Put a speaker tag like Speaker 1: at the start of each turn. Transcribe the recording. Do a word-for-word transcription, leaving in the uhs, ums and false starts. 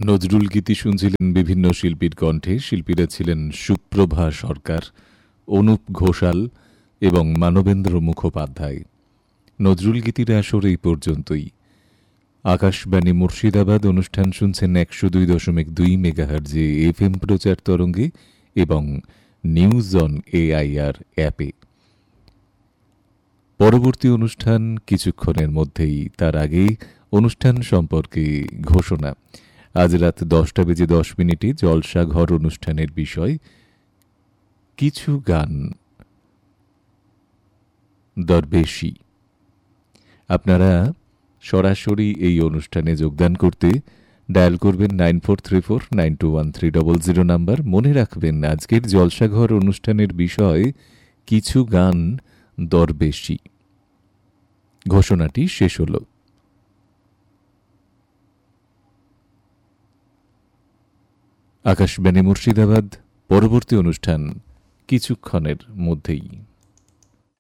Speaker 1: নজরুল গীতি শুনছিলেন বিভিন্ন শিল্পীর কণ্ঠে। শিল্পীরা ছিলেন সুপ্রভা সরকার, অনুপ ঘোষাল এবং মানবেন্দ্র মুখোপাধ্যায়। নজরুল গীতির আসর এই পর্যন্তই। আকাশবাণী মুর্শিদাবাদ অনুষ্ঠান শুনছেন একশো দুই দশমিক দুই মেগাহার্জে এফ এম প্রচার তরঙ্গে এবং নিউজ অন এআইআর অ্যাপে। পরবর্তী অনুষ্ঠান কিছুক্ষণের মধ্যেই। তার আগে অনুষ্ঠান সম্পর্কে ঘোষণা। আজ রাত দশটা বেজে দশ মিনিটে জলসাঘর অনুষ্ঠানের বিষয় কিছু গান দরবেশি। আপনারা সরাসরি এই অনুষ্ঠানে যোগদান করতে ডায়াল করবেন nine four three four nine two one three double zero number. মনে রাখবেন আজকের জলসাঘর অনুষ্ঠানের বিষয় কিছু গান দরবেশি। ঘোষণাটি শেষ হল। আকাশবাণী মুর্শিদাবাদ, পরবর্তী অনুষ্ঠান কিছুক্ষণের মধ্যেই।